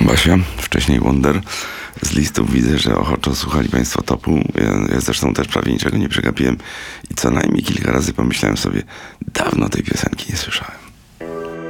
Basia, wcześniej Wonder. Z listów widzę, że ochoczo słuchali Państwo Topu. Ja zresztą też prawie niczego nie przegapiłem i co najmniej kilka razy pomyślałem sobie, dawno tej piosenki nie słyszałem.